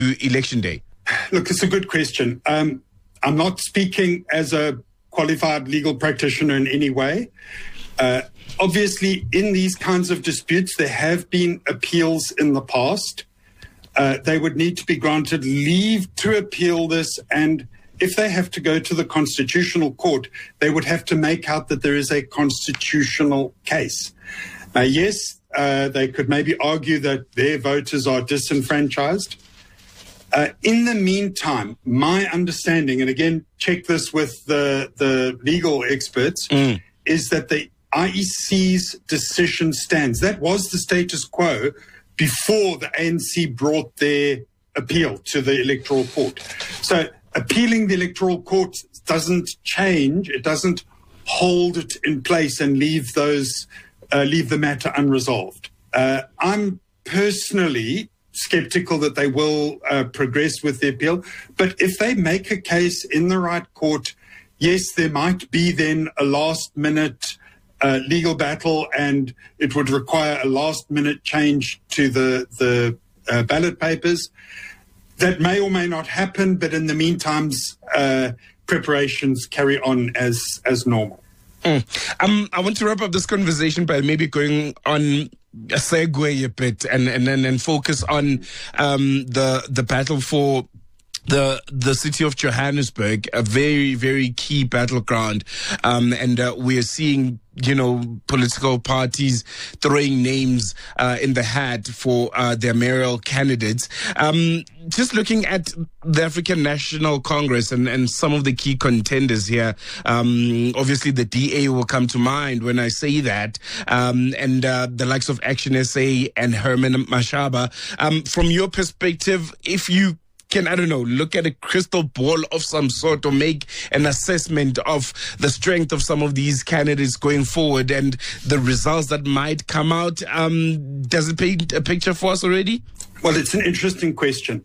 Election Day? Look, it's a good question. I'm not speaking as a qualified legal practitioner in any way. Obviously, in these kinds of disputes, there have been appeals in the past. They would need to be granted leave to appeal this, and if they have to go to the Constitutional Court, they would have to make out that there is a constitutional case. Yes, they could maybe argue that their voters are disenfranchised. In the meantime, my understanding, and again, check this with the legal experts, is that the IEC's decision stands. That was the status quo before the ANC brought their appeal to the Electoral Court. So appealing the Electoral Court doesn't change. It doesn't hold it in place and leave the matter unresolved. I'm personally skeptical that they will progress with the appeal. But if they make a case in the right court, yes, there might be then a last-minute legal battle, and it would require a last-minute change to the ballot papers. That may or may not happen, but in the meantime, preparations carry on as normal. I want to wrap up this conversation by maybe going on a segue a bit and focus on the battle for the city of Johannesburg, a very, very key battleground. And we're seeing, political parties throwing names in the hat for their mayoral candidates. Just looking at the African National Congress and some of the key contenders here, obviously the DA will come to mind when I say that, and the likes of Action SA and Herman Mashaba. From your perspective, if you can, look at a crystal ball of some sort or make an assessment of the strength of some of these candidates going forward and the results that might come out, does it paint a picture for us already? Well, it's an interesting question.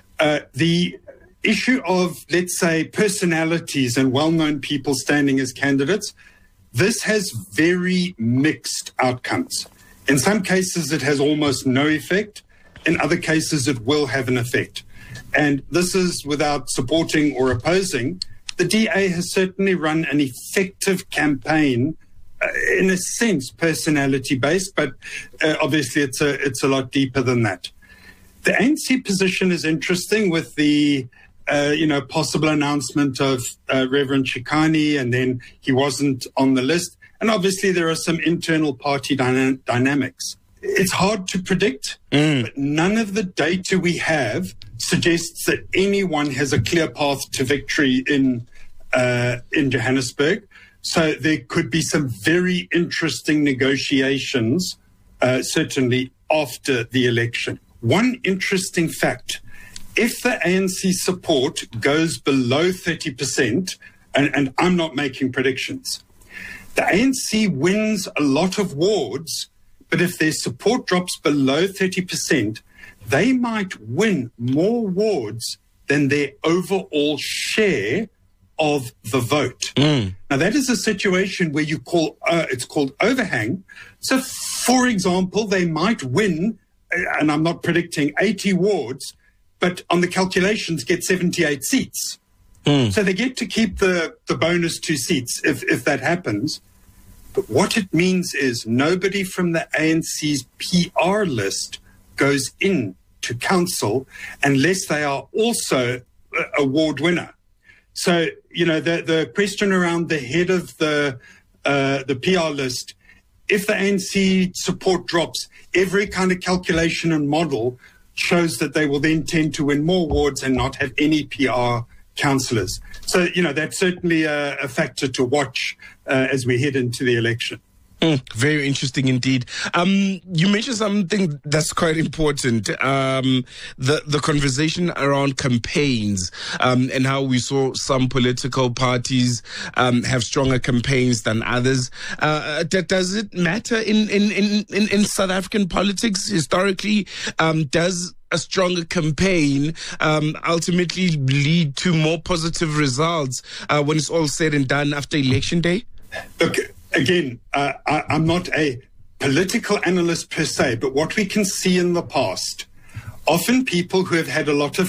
The issue of, let's say, personalities and well-known people standing as candidates, this has very mixed outcomes. In some cases, it has almost no effect. In other cases, it will have an effect. And this is without supporting or opposing. The DA has certainly run an effective campaign, in a sense, personality-based, but obviously it's a lot deeper than that. The ANC position is interesting with the possible announcement of Reverend Chikani, and then he wasn't on the list. And obviously there are some internal party dynamics. It's hard to predict, but none of the data we have suggests that anyone has a clear path to victory in Johannesburg. So there could be some very interesting negotiations, certainly after the election. One interesting fact, if the ANC support goes below 30%, and I'm not making predictions, the ANC wins a lot of wards, but if their support drops below 30%, they might win more wards than their overall share of the vote. Now, that is a situation where it's called overhang. So, for example, they might win, and I'm not predicting 80 wards, but on the calculations get 78 seats. So they get to keep the bonus 2 seats if that happens. But what it means is nobody from the ANC's PR list goes in to council unless they are also a ward winner. So, the question around the head of the PR list, if the ANC support drops, every kind of calculation and model shows that they will then tend to win more wards and not have any PR councillors. So, that's certainly a factor to watch as we head into the election. Very interesting indeed. You mentioned something that's quite important, the conversation around campaigns, and how we saw some political parties have stronger campaigns than others. Does it matter in South African politics historically? Does a stronger campaign ultimately lead to more positive results when it's all said and done after Election Day? Look, again, I'm not a political analyst per se, but what we can see in the past Often people who have had a lot of